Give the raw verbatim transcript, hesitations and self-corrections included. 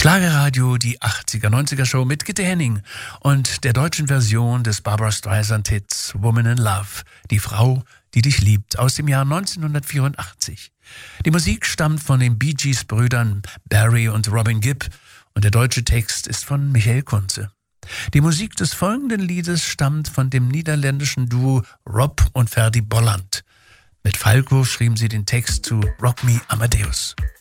Schlagerradio, die achtziger, neunziger Show mit Gitte Henning und der deutschen Version des Barbra Streisand-Hits Woman in Love, die Frau, die dich liebt, aus dem Jahr neunzehnhundertvierundachtzig. Die Musik stammt von den Bee Gees-Brüdern Barry und Robin Gibb und der deutsche Text ist von Michael Kunze. Die Musik des folgenden Liedes stammt von dem niederländischen Duo Rob und Ferdy Bolland. Mit Falco schrieben sie den Text zu Rock Me Amadeus.